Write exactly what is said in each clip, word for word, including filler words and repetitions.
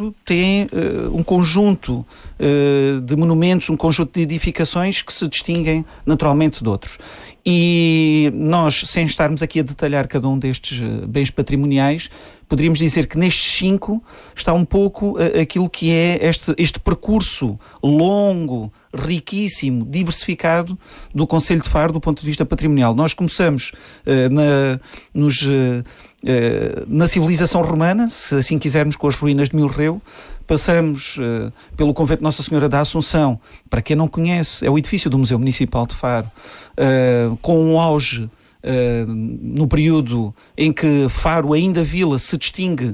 Faro tem uh, um conjunto uh, de monumentos, um conjunto de edificações que se distinguem naturalmente de outros. E nós, sem estarmos aqui a detalhar cada um destes uh, bens patrimoniais, poderíamos dizer que nestes cinco está um pouco uh, aquilo que é este, este percurso longo, riquíssimo, diversificado do Concelho de Faro do ponto de vista patrimonial. Nós começamos uh, na, nos, uh, uh, na civilização romana, se assim quisermos, com as ruínas de Milreu. Passamos uh, pelo convento de Nossa Senhora da Assunção. Para quem não conhece, é o edifício do Museu Municipal de Faro, uh, com um auge Uh, no período em que Faro, ainda vila, se distingue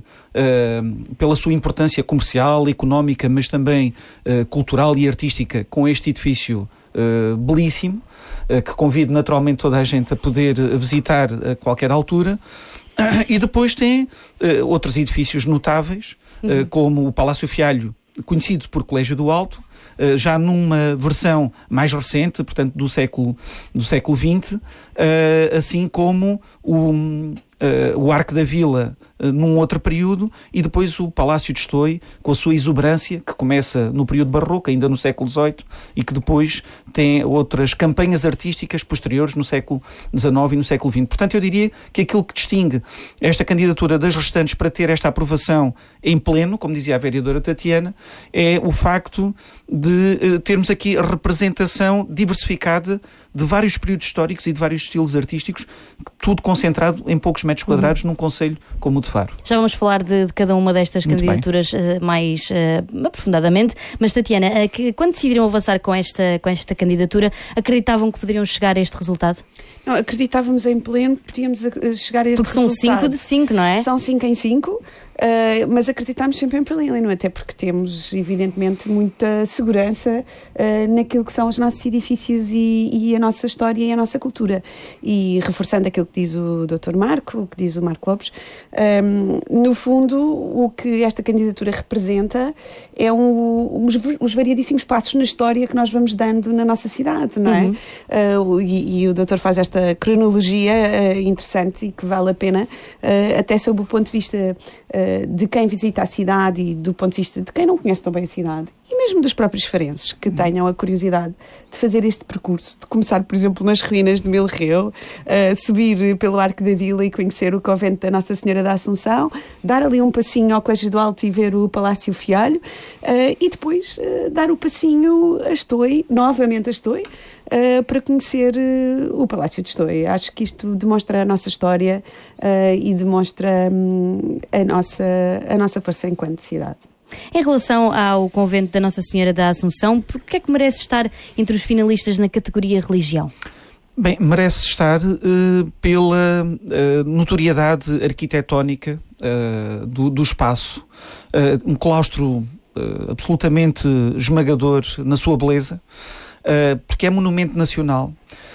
uh, pela sua importância comercial, económica, mas também uh, cultural e artística, com este edifício uh, belíssimo, uh, que convido naturalmente toda a gente a poder visitar a qualquer altura. Uh, e depois tem uh, outros edifícios notáveis, uh, como o Palácio Fialho, conhecido por Colégio do Alto, já numa versão mais recente, portanto do século, do século vinte, assim como o, o Arco da Vila num outro período, e depois o Palácio de Estói, com a sua exuberância, que começa no período barroco, ainda no século dezoito, e que depois tem outras campanhas artísticas posteriores no século dezanove e no século vinte. Portanto, eu diria que aquilo que distingue esta candidatura das restantes para ter esta aprovação em pleno, como dizia a vereadora Tatiana, é o facto de uh, termos aqui a representação diversificada de vários períodos históricos e de vários estilos artísticos, tudo concentrado em poucos metros quadrados, uhum. num concelho como o de Faro. Já vamos falar de, de cada uma destas Muito candidaturas uh, mais uh, aprofundadamente, mas Tatiana, uh, que, quando decidiram avançar com esta, com esta candidatura, acreditavam que poderiam chegar a este resultado? Não, acreditávamos em pleno que podíamos chegar a este porque resultado. Porque são cinco de cinco, não é? São cinco em cinco, uh, mas acreditámos sempre em pleno, até porque temos, evidentemente, muita segurança uh, naquilo que são os nossos edifícios e, e a nossa história e a nossa cultura. E reforçando aquilo que diz o doutor Marco, o que diz o Marco Lopes, um, no fundo, o que esta candidatura representa é um, os, os variadíssimos passos na história que nós vamos dando na nossa cidade, não é? Uhum. Uh, e, e o doutor faz esta cronologia uh, interessante e que vale a pena, uh, até sob o ponto de vista uh, de quem visita a cidade e do ponto de vista de quem não conhece tão bem a cidade. E mesmo dos próprios farenses que tenham a curiosidade de fazer este percurso, de começar, por exemplo, nas ruínas de Milreu, uh, subir pelo Arco da Vila e conhecer o convento da Nossa Senhora da Assunção, dar ali um passinho ao Colégio do Alto e ver o Palácio Fialho, uh, e depois uh, dar o passinho a Estói, novamente a Estói, uh, para conhecer uh, o Palácio de Estói. Acho que isto demonstra a nossa história uh, e demonstra um, a, nossa, a nossa força enquanto cidade. Em relação ao convento da Nossa Senhora da Assunção, por que é que merece estar entre os finalistas na categoria religião? Bem, merece estar uh, pela uh, notoriedade arquitetónica uh, do, do espaço. Uh, um claustro uh, absolutamente esmagador na sua beleza, uh, porque é monumento nacional,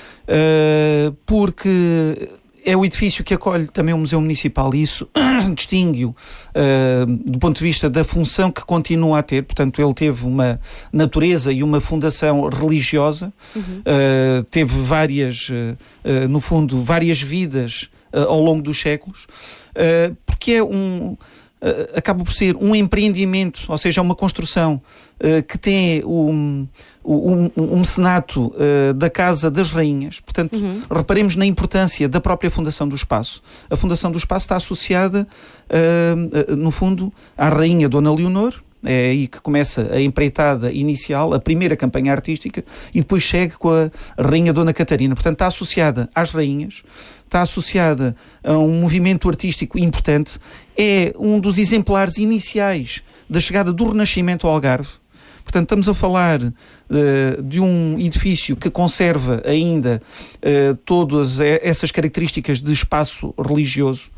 uh, porque é o edifício que acolhe também o Museu Municipal e isso distingue-o uh, do ponto de vista da função que continua a ter. Portanto, ele teve uma natureza e uma fundação religiosa, uhum. uh, teve várias, uh, uh, no fundo, várias vidas uh, ao longo dos séculos, uh, porque é um... Uh, acaba por ser um empreendimento, ou seja, uma construção uh, que tem um, um, um mecenato uh, da Casa das Rainhas. Portanto, uhum. reparemos na importância da própria fundação do espaço. A fundação do espaço está associada, uh, uh, no fundo, à Rainha Dona Leonor. É aí que começa a empreitada inicial, a primeira campanha artística, e depois segue com a Rainha Dona Catarina. Portanto, está associada às rainhas, está associada a um movimento artístico importante, é um dos exemplares iniciais da chegada do Renascimento ao Algarve. Portanto, estamos a falar uh, de um edifício que conserva ainda uh, todas essas características de espaço religioso.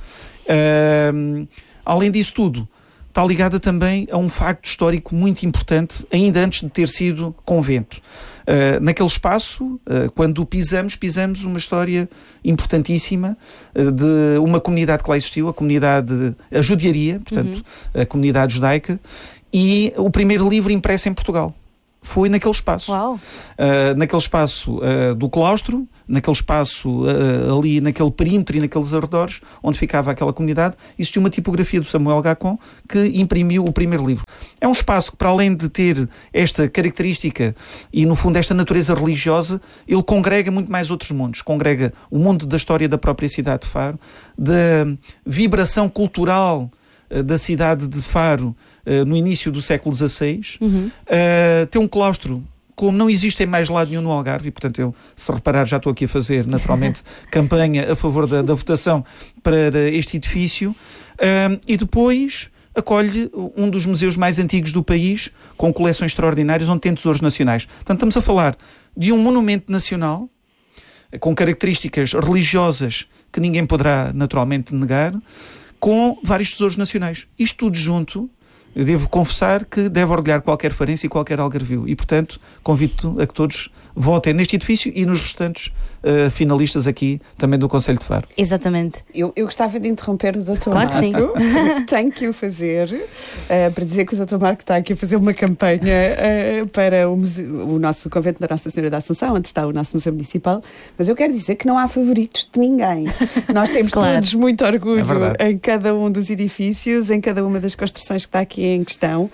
Uh, além disso tudo, está ligada também a um facto histórico muito importante, ainda antes de ter sido convento. Uh, naquele espaço, uh, quando pisamos, pisamos uma história importantíssima uh, de uma comunidade que lá existiu, a comunidade, a judiaria, portanto, uhum. a comunidade judaica, e o primeiro livro impresso em Portugal. Foi naquele espaço. Uau. Uh, naquele espaço uh, do claustro, naquele espaço uh, ali, naquele perímetro e naqueles arredores, onde ficava aquela comunidade, existiu uma tipografia do Samuel Gacon que imprimiu o primeiro livro. É um espaço que, para além de ter esta característica e, no fundo, esta natureza religiosa, ele congrega muito mais outros mundos. Congrega o mundo da história da própria cidade de Faro, da vibração cultural uh, da cidade de Faro uh, no início do século dezasseis. Uhum. Uh, tem um claustro como não existe em mais lado nenhum no Algarve, e portanto eu, se reparar, já estou aqui a fazer naturalmente campanha a favor da, da votação para este edifício, um, e depois acolhe um dos museus mais antigos do país, com coleções extraordinárias, onde tem tesouros nacionais. Portanto, estamos a falar de um monumento nacional, com características religiosas que ninguém poderá naturalmente negar, com vários tesouros nacionais. Isto tudo junto, eu devo confessar que deve orgulhar qualquer farense e qualquer algarvio. E, portanto, convido a que todos votem neste edifício e nos restantes uh, finalistas aqui também do Concelho de Faro. Exatamente. Eu, eu gostava de interromper o doutor Claro Marco. Que sim. Tenho que o fazer, uh, para dizer que o doutor Marco está aqui a fazer uma campanha uh, para o, museu, o nosso convento da Nossa Senhora da Assunção, onde está o nosso Museu Municipal. Mas eu quero dizer que não há favoritos de ninguém. Nós temos claro. todos muito orgulho é em cada um dos edifícios, em cada uma das construções que está aqui em questão.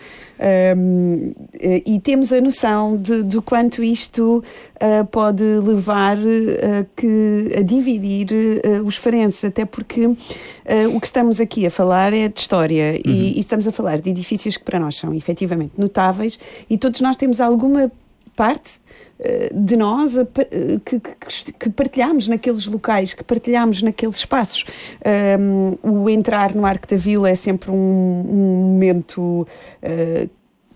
Um, e temos a noção de, do quanto isto uh, pode levar uh, que, a dividir uh, os farenses, até porque uh, o que estamos aqui a falar é de história. Uhum. e, e estamos a falar de edifícios que para nós são efetivamente notáveis, e todos nós temos alguma parte de nós a, que, que, que partilhamos naqueles locais, que partilhamos naqueles espaços. Um, o entrar no Arco da Vila é sempre um, um momento uh,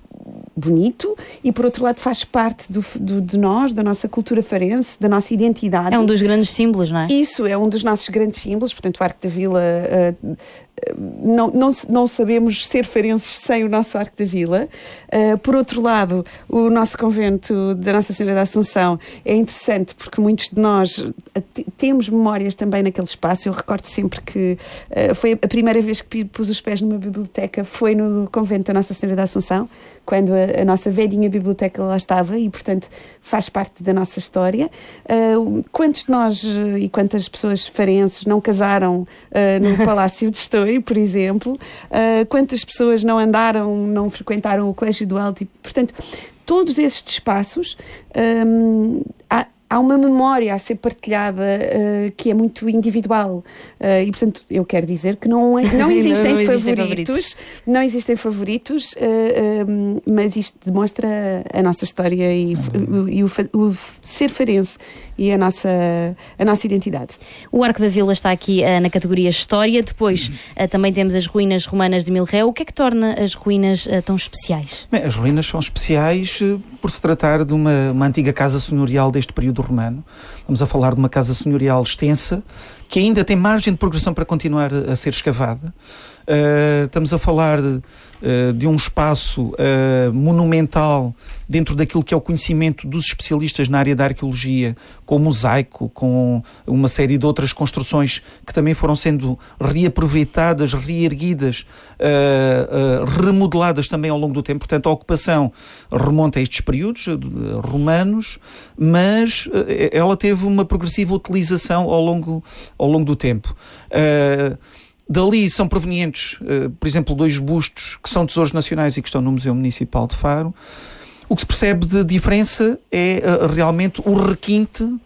bonito, e por outro lado faz parte do, do, de nós, da nossa cultura farense, da nossa identidade. É um dos grandes símbolos, não é? Isso, é um dos nossos grandes símbolos. Portanto, o Arco da Vila, uh, não, não, não sabemos ser farenses sem o nosso Arco da Vila. Uh, por outro lado, o nosso convento da Nossa Senhora da Assunção é interessante porque muitos de nós temos memórias também naquele espaço. Eu recordo sempre que uh, foi a primeira vez que pus os pés numa biblioteca, foi no convento da Nossa Senhora da Assunção, quando a, a nossa velhinha biblioteca lá estava, e portanto faz parte da nossa história. Uh, quantos de nós uh, e quantas pessoas farenses não casaram uh, no Palácio de Estoril, por exemplo? Uh, quantas pessoas não andaram, não frequentaram o Colégio do Alto? E, portanto, todos esses espaços, um, há, há uma memória a ser partilhada uh, que é muito individual. Uh, e, portanto, eu quero dizer que não, é, não existem não, não favoritos, existem favoritos, não existem favoritos, uh, um, mas isto demonstra a nossa história e, uhum. e o, o, o ser farense e a nossa, a nossa identidade. O Arco da Vila está aqui uh, na categoria História. Depois uh, também temos as ruínas romanas de Milreu. O que é que torna as ruínas uh, tão especiais? Bem, as ruínas são especiais uh, por se tratar de uma, uma antiga casa senhorial deste período romano. Estamos a falar de uma casa senhorial extensa, que ainda tem margem de progressão para continuar a ser escavada. Uh, estamos a falar de, uh, de um espaço uh, monumental dentro daquilo que é o conhecimento dos especialistas na área da arqueologia, com o mosaico, com uma série de outras construções que também foram sendo reaproveitadas, reerguidas, uh, uh, remodeladas também ao longo do tempo. Portanto, a ocupação remonta a estes períodos uh, romanos, mas uh, ela teve uma progressiva utilização ao longo, ao longo do tempo. Uh, Dali são provenientes, uh, por exemplo, dois bustos que são tesouros nacionais e que estão no Museu Municipal de Faro. O que se percebe de diferença é uh, realmente o requinte, uh,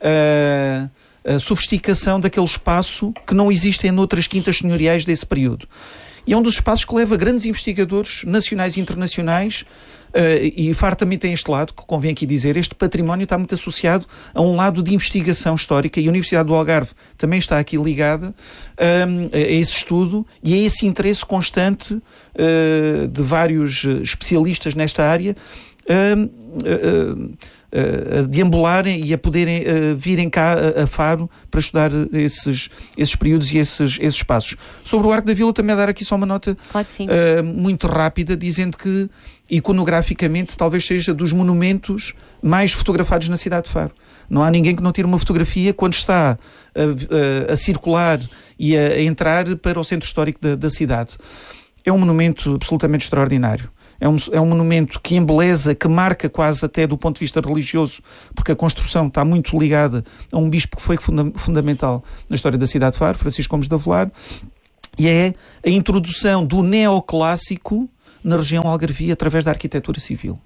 a sofisticação daquele espaço que não existem noutras quintas senhoriais desse período. E é um dos espaços que leva grandes investigadores nacionais e internacionais, uh, e Faro também tem este lado, que convém aqui dizer, este património está muito associado a um lado de investigação histórica, e a Universidade do Algarve também está aqui ligada um, a esse estudo e a esse interesse constante uh, de vários especialistas nesta área, uh, uh, uh, a deambularem e a poderem uh, virem cá a, a Faro para estudar esses, esses períodos e esses, esses espaços. Sobre o Arco da Vila, também a dar aqui só uma nota claro que sim. uh, muito rápida, dizendo que iconograficamente talvez seja dos monumentos mais fotografados na cidade de Faro. Não há ninguém que não tire uma fotografia quando está a, a, a circular e a, a entrar para o centro histórico da, da cidade. É um monumento absolutamente extraordinário. É um, é um monumento que embeleza, que marca quase até do ponto de vista religioso, porque a construção está muito ligada a um bispo que foi funda- fundamental na história da cidade de Faro, Francisco Gomes de Avelar, e é a introdução do neoclássico na região algarvia através da arquitetura civil.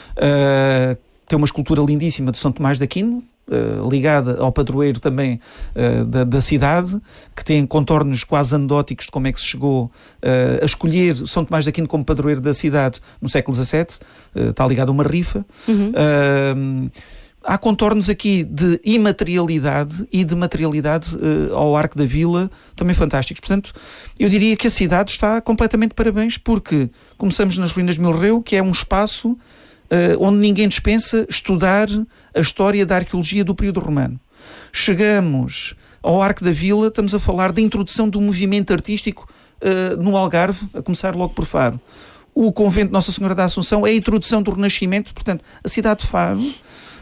Uh, tem uma escultura lindíssima de São Tomás de Aquino, Uh, ligada ao padroeiro também uh, da, da cidade, que tem contornos quase anedóticos de como é que se chegou uh, a escolher São Tomás de Aquino como padroeiro da cidade no século dezassete, uh, está ligado a uma rifa. Uhum. Uh, há contornos aqui de imaterialidade e de materialidade uh, ao Arco da Vila, também fantásticos. Portanto, eu diria que a cidade está completamente de parabéns, porque começamos nas ruínas de Milreu, que é um espaço Uh, onde ninguém dispensa estudar a história da arqueologia do período romano. Chegamos ao Arco da Vila, estamos a falar da introdução do movimento artístico uh, no Algarve, a começar logo por Faro. O convento de Nossa Senhora da Assunção é a introdução do Renascimento, portanto, a cidade de Faro, uh,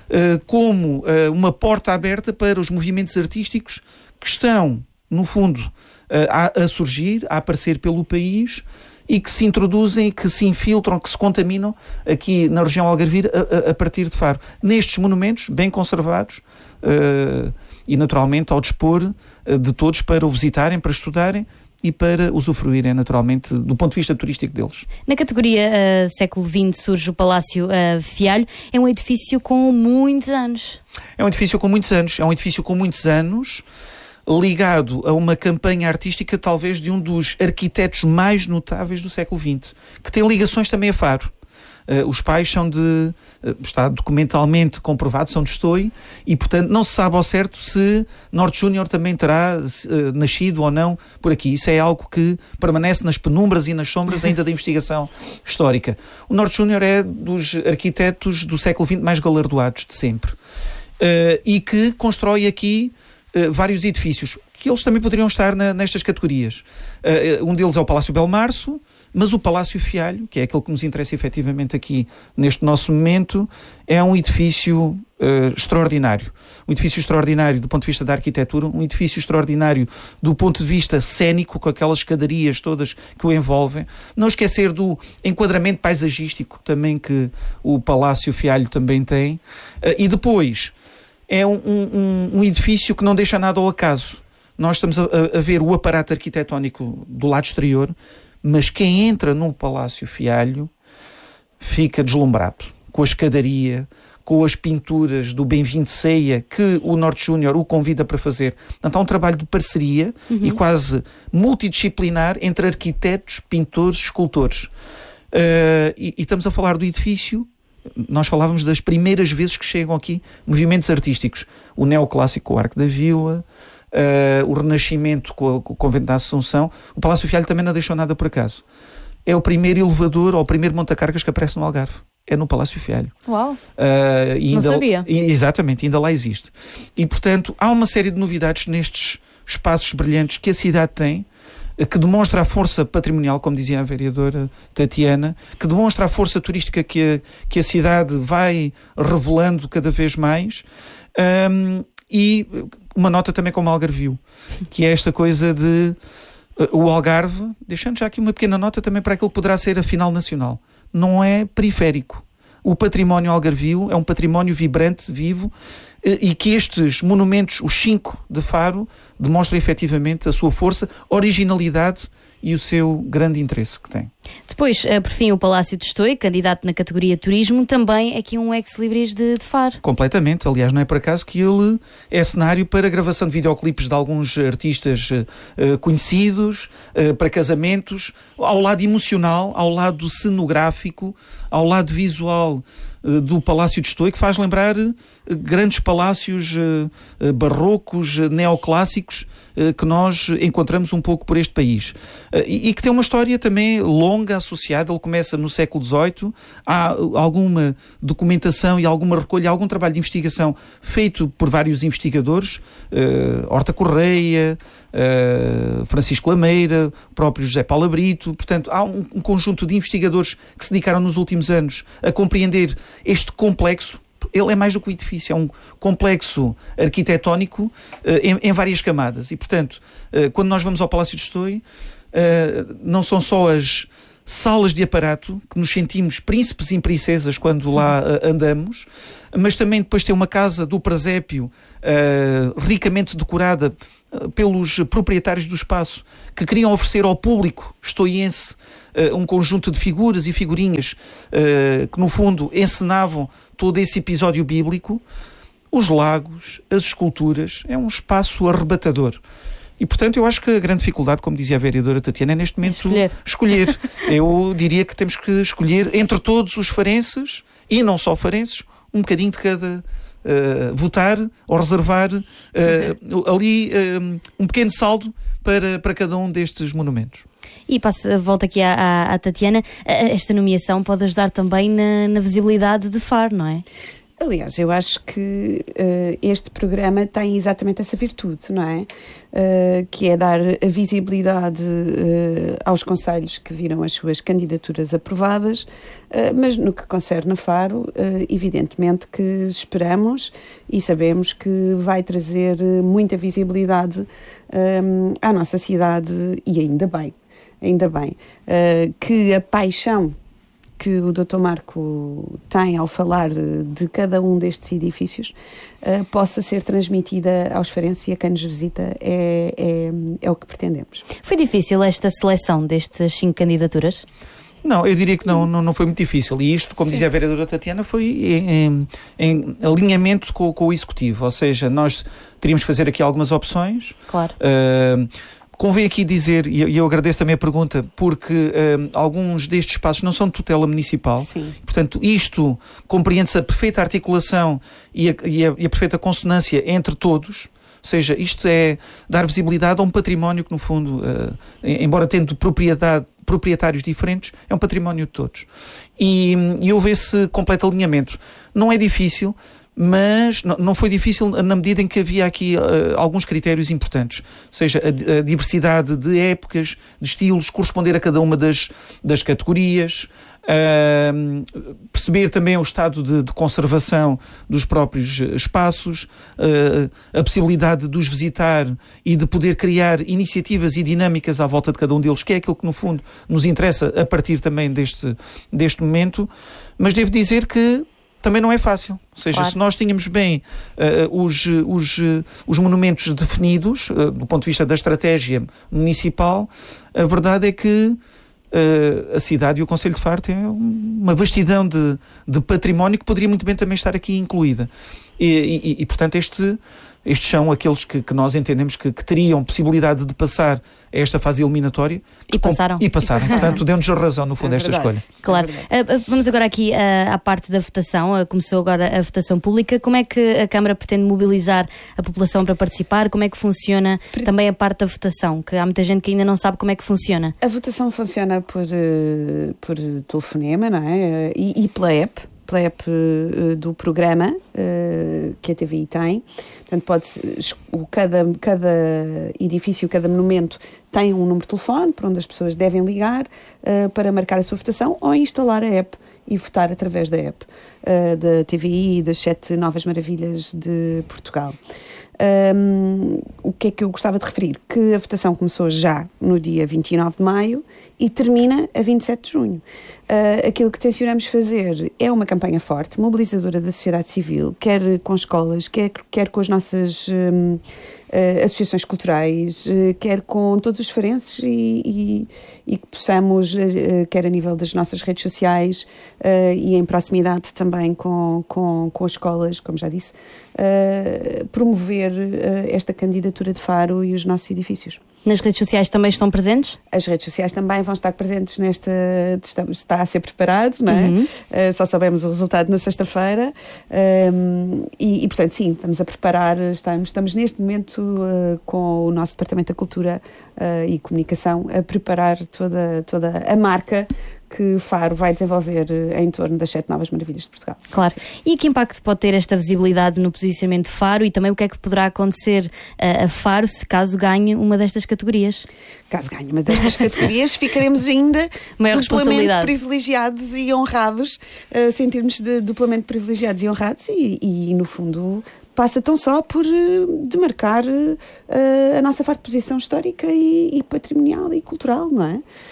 como uh, uma porta aberta para os movimentos artísticos que estão, no fundo, uh, a, a surgir, a aparecer pelo país, e que se introduzem, que se infiltram, que se contaminam aqui na região algarvia a, a, a partir de Faro. Nestes monumentos, bem conservados uh, e naturalmente ao dispor uh, de todos para o visitarem, para estudarem e para usufruírem naturalmente do ponto de vista turístico deles. Na categoria uh, século vinte surge o Palácio uh, Fialho. É um edifício com muitos anos. É um edifício com muitos anos. É um edifício com muitos anos. Ligado a uma campanha artística talvez de um dos arquitetos mais notáveis do século vinte, que tem ligações também a Faro. Uh, os pais são de, uh, está documentalmente comprovado, são de Estoi, e portanto não se sabe ao certo se Norte Júnior também terá uh, nascido ou não por aqui. Isso é algo que permanece nas penumbras e nas sombras ainda da investigação histórica. O Norte Júnior é dos arquitetos do século vinte mais galardoados de sempre, uh, e que constrói aqui Uh, vários edifícios, que eles também poderiam estar na, nestas categorias. Uh, um deles é o Palácio Belmarço, mas o Palácio Fialho, que é aquele que nos interessa efetivamente aqui neste nosso momento, é um edifício uh, extraordinário. Um edifício extraordinário do ponto de vista da arquitetura, um edifício extraordinário do ponto de vista cênico, com aquelas escadarias todas que o envolvem. Não esquecer do enquadramento paisagístico também que o Palácio Fialho também tem. Uh, e depois é um, um, um edifício que não deixa nada ao acaso. Nós estamos a, a ver o aparato arquitetónico do lado exterior, mas quem entra no Palácio Fialho fica deslumbrado com a escadaria, com as pinturas do Bem-vindo Ceia que o Norte Júnior o convida para fazer. Portanto, há um trabalho de parceria uhum. e quase multidisciplinar entre arquitetos, pintores, escultores. Uh, e, e estamos a falar do edifício. Nós falávamos das primeiras vezes que chegam aqui movimentos artísticos. O neoclássico com o Arco da Vila, uh, o Renascimento com, com o Convento da Assunção. O Palácio Fialho também não deixou nada por acaso. É o primeiro elevador ou o primeiro montacargas que aparece no Algarve. É no Palácio Fialho. Uau! Uh, e ainda, não sabia. E, exatamente, ainda lá existe. E, portanto, há uma série de novidades nestes espaços brilhantes que a cidade tem, que demonstra a força patrimonial, como dizia a vereadora Tatiana, que demonstra a força turística que a, que a cidade vai revelando cada vez mais, um, e uma nota também como Algarvio, que é esta coisa de uh, o Algarve, deixando já aqui uma pequena nota também para aquilo que poderá ser a final nacional, não é periférico. O património algarvio é um património vibrante, vivo, e que estes monumentos, os cinco de Faro, demonstram efetivamente a sua força, originalidade e o seu grande interesse que tem. Depois, por fim, o Palácio de Estoi, candidato na categoria Turismo, também aqui um ex-libris de, de Faro. Completamente, aliás, não é por acaso que ele é cenário para a gravação de videoclipes de alguns artistas uh, conhecidos, uh, para casamentos, ao lado emocional, ao lado cenográfico, ao lado visual uh, do Palácio de Estoi, que faz lembrar uh, grandes palácios uh, uh, barrocos, uh, neoclássicos, uh, que nós encontramos um pouco por este país. Uh, e, e que tem uma história também longa associada. Ele começa no século dezoito, há alguma documentação e alguma recolha, algum trabalho de investigação feito por vários investigadores, uh, Horta Correia, uh, Francisco Lameira, o próprio José Paulo Brito. Portanto, há um, um conjunto de investigadores que se dedicaram nos últimos anos a compreender este complexo. Ele é mais do que um edifício, é um complexo arquitetónico uh, em, em várias camadas. E, portanto, uh, quando nós vamos ao Palácio de Estoi, uh, não são só as salas de aparato, que nos sentimos príncipes e princesas quando lá uh, andamos, mas também depois tem uma casa do presépio uh, ricamente decorada uh, pelos proprietários do espaço, que queriam oferecer ao público estoiense uh, um conjunto de figuras e figurinhas uh, que no fundo encenavam todo esse episódio bíblico. Os lagos, as esculturas, é um espaço arrebatador. E, portanto, eu acho que a grande dificuldade, como dizia a vereadora Tatiana, é neste momento escolher. escolher. Eu diria que temos que escolher entre todos os farenses, e não só farenses, um bocadinho de cada, uh, votar ou reservar uh, uhum. ali uh, um pequeno saldo para, para cada um destes monumentos. E passo, volto aqui à, à, à Tatiana, esta nomeação pode ajudar também na, na visibilidade de Faro, não é? Aliás, eu acho que uh, este programa tem exatamente essa virtude, não é? Uh, que é dar a visibilidade uh, aos concelhos que viram as suas candidaturas aprovadas, uh, mas no que concerne a Faro, uh, evidentemente que esperamos e sabemos que vai trazer muita visibilidade um, à nossa cidade, e ainda bem, ainda bem, uh, que a paixão que o doutor Marco tem ao falar de cada um destes edifícios uh, possa ser transmitida aos farenses e a quem nos visita, é, é, é o que pretendemos. Foi difícil esta seleção destas cinco candidaturas? Não, eu diria que não, não, não foi muito difícil. E isto, como Sim. dizia a vereadora Tatiana, foi em, em alinhamento com, com o Executivo. Ou seja, nós teríamos que fazer aqui algumas opções. Claro. Uh, Convém aqui dizer, e eu agradeço também a pergunta, porque um, alguns destes espaços não são de tutela municipal. Sim. Portanto, isto compreende-se a perfeita articulação e a, e, a, e a perfeita consonância entre todos. Ou seja, isto é dar visibilidade a um património que, no fundo, uh, embora tendo propriedade, proprietários diferentes, é um património de todos. E, e houve esse completo alinhamento. Não é difícil, mas não foi difícil na medida em que havia aqui uh, alguns critérios importantes, ou seja, a, a diversidade de épocas, de estilos, corresponder a cada uma das, das categorias, uh, perceber também o estado de, de conservação dos próprios espaços, uh, a possibilidade de os visitar e de poder criar iniciativas e dinâmicas à volta de cada um deles, que é aquilo que no fundo nos interessa a partir também deste, deste momento. Mas devo dizer que também não é fácil. Ou seja, claro. Se nós tínhamos bem uh, os, os, uh, os monumentos definidos, uh, do ponto de vista da estratégia municipal, a verdade é que uh, a cidade e o Concelho de Faro têm uma vastidão de, de património que poderia muito bem também estar aqui incluída. E, e, e portanto, este, estes são aqueles que, que nós entendemos que, que teriam possibilidade de passar a esta fase eliminatória. E passaram. E passaram. Portanto, deu-nos a razão, no fundo, é esta escolha. Claro. É Vamos agora aqui à, à parte da votação. Começou agora a votação pública. Como é que a Câmara pretende mobilizar a população para participar? Como é que funciona também a parte da votação? Que há muita gente que ainda não sabe como é que funciona. A votação funciona por, por telefonema, não é? E, e pela app. Pela app uh, do programa uh, que a T V I tem. Portanto, pode cada, cada edifício, cada monumento tem um número de telefone para onde as pessoas devem ligar uh, para marcar a sua votação ou instalar a app e votar através da app uh, da T V I e das sete novas maravilhas de Portugal. Um, o que é que eu gostava de referir? Que a votação começou já no dia vinte e nove de maio e termina a vinte e sete de junho. Uh, aquilo que tencionamos fazer é uma campanha forte, mobilizadora da sociedade civil, quer com escolas, quer, quer com as nossas um, uh, associações culturais, uh, quer com todos os farenses e, e, e que possamos, uh, quer a nível das nossas redes sociais uh, e em proximidade também com, com, com as escolas, como já disse, uh, promover uh, esta candidatura de Faro e os nossos edifícios. Nas redes sociais também estão presentes? As redes sociais também vão estar presentes nesta... Estamos, está a ser preparado, não é? Uhum. Uh, só sabemos o resultado na sexta-feira. Um, e, e, portanto, sim, estamos a preparar, estamos, estamos neste momento uh, com o nosso Departamento da Cultura uh, e Comunicação a preparar toda, toda a marca que Faro vai desenvolver em torno das sete novas maravilhas de Portugal. Claro. Sim, sim. E que impacto pode ter esta visibilidade no posicionamento de Faro e também o que é que poderá acontecer a, a Faro se caso ganhe uma destas categorias? Caso ganhe uma destas categorias, ficaremos ainda Maior duplamente privilegiados e honrados, uh, sentirmos de, duplamente privilegiados e honrados e, e, no fundo, passa tão só por uh, demarcar uh, a nossa forte posição histórica e, e patrimonial e cultural, não é?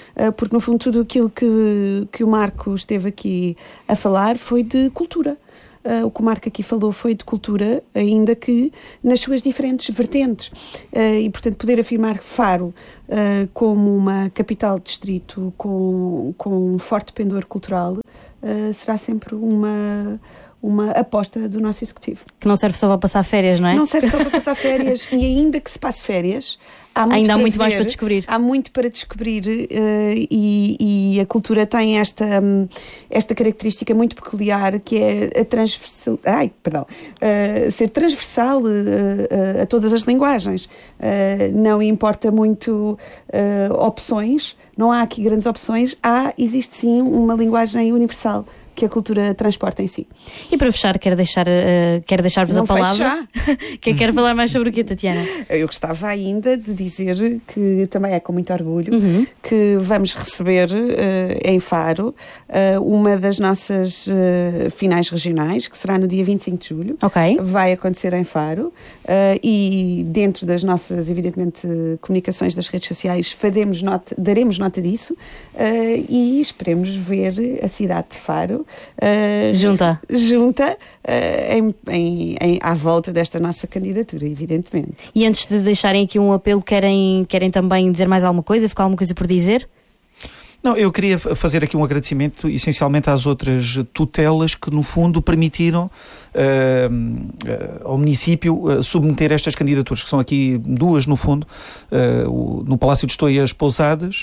uh, porque no fundo tudo aquilo que, que o Marco esteve aqui a falar foi de cultura. Uh, o que o Marco aqui falou foi de cultura, ainda que nas suas diferentes vertentes. Uh, e, portanto, poder afirmar Faro uh, como uma capital de distrito com, com um forte pendor cultural uh, será sempre uma... uma aposta do nosso executivo. Que não serve só para passar férias, não é? Não serve só para passar férias e ainda que se passe férias, há muito ainda há para muito ver, mais para descobrir. Há muito para descobrir uh, e, e a cultura tem esta, um, esta característica muito peculiar que é a transversal, ai, perdão, uh, ser transversal uh, uh, a todas as linguagens. Uh, não importa muito uh, opções, não há aqui grandes opções, há, existe sim uma linguagem universal que a cultura transporta em si. E para fechar, quero, deixar, uh, quero deixar-vos Não a palavra. que quero falar mais sobre o que, Tatiana? Eu gostava ainda de dizer que também é com muito orgulho uhum. que vamos receber uh, em Faro uh, uma das nossas uh, finais regionais, que será no dia vinte e cinco de julho. Ok. Vai acontecer em Faro uh, e dentro das nossas, evidentemente, comunicações das redes sociais faremos nota, daremos nota disso uh, e esperemos ver a cidade de Faro Uh, junta, junta uh, em, em, em, à volta desta nossa candidatura, evidentemente. E antes de deixarem aqui um apelo, querem, querem também dizer mais alguma coisa? Ficar alguma coisa por dizer? Não, eu queria fazer aqui um agradecimento essencialmente às outras tutelas que no fundo permitiram uh, uh, ao município uh, submeter estas candidaturas, que são aqui duas no fundo, uh, o, no Palácio de Estou e as Pousadas,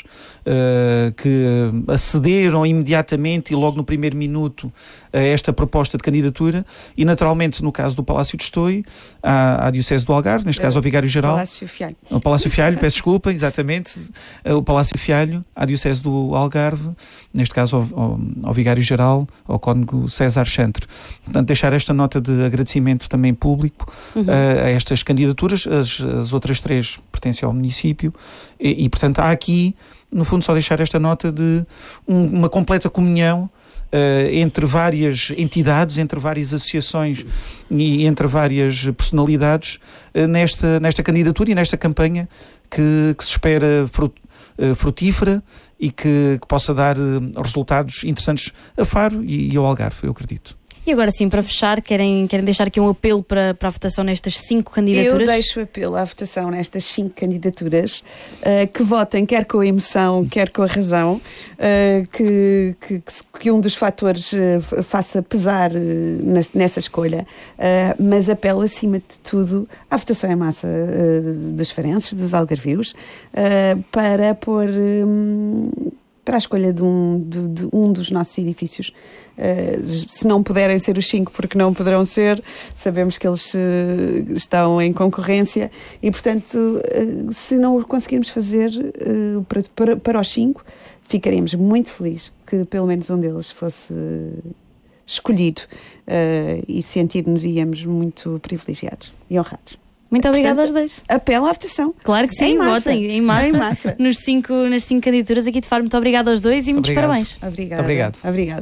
uh, que acederam imediatamente e logo no primeiro minuto a esta proposta de candidatura e naturalmente no caso do Palácio de Estou à, à Diocese do Algarve, neste caso ao Vigário-Geral. Palácio Fialho. O Palácio Fialho, peço desculpa, exatamente, o Palácio Fialho, à Diocese do Algarve, neste caso ao, ao, ao Vigário-Geral, ao Cônego César Chantre. Portanto, deixar esta nota de agradecimento também público uhum. uh, a estas candidaturas, as, as outras três pertencem ao município e, e, portanto, há aqui, no fundo, só deixar esta nota de um, uma completa comunhão Uh, entre várias entidades, entre várias associações e entre várias personalidades uh, nesta, nesta candidatura e nesta campanha que, que se espera frut, uh, frutífera e que, que possa dar uh, resultados interessantes a Faro e, e ao Algarve, eu acredito. E agora sim, para fechar, querem, querem deixar aqui um apelo para, para a votação nestas cinco candidaturas? Eu deixo o apelo à votação nestas cinco candidaturas, uh, que votem quer com a emoção, quer com a razão, uh, que, que, que um dos fatores uh, faça pesar uh, nessa escolha, uh, mas apelo acima de tudo à votação em massa uh, dos farenses, dos algarvios, uh, para pôr... Um, para a escolha de um, de, de um dos nossos edifícios. Uh, se não puderem ser os cinco, porque não poderão ser, sabemos que eles uh, estão em concorrência e, portanto, uh, se não o conseguirmos fazer uh, para, para, para os cinco, ficaremos muito felizes que pelo menos um deles fosse escolhido uh, e sentir-nos-íamos muito privilegiados e honrados. Muito obrigada Portanto, aos dois. Apelo à votação. Claro que sim, em massa. votem em massa, em massa. Nos cinco, nas cinco candidaturas aqui de Faro. Muito obrigada aos dois e muitos Obrigado. parabéns. Obrigada. Obrigado. Obrigado.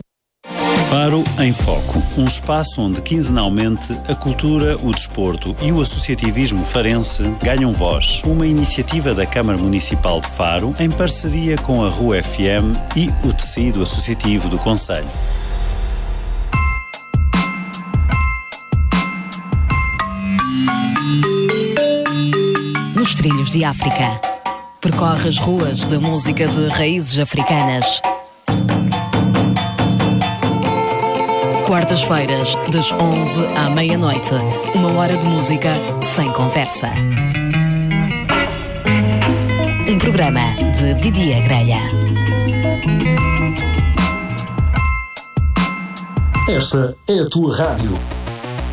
Faro em Foco, um espaço onde quinzenalmente a cultura, o desporto e o associativismo farense ganham voz. Uma iniciativa da Câmara Municipal de Faro em parceria com a R U F M e o tecido associativo do concelho. Nos Trilhos de África. Percorre as ruas da música de raízes africanas. Quartas-feiras, das onze à meia-noite. Uma hora de música sem conversa. Um programa de Didier Grelha. Esta é a tua rádio.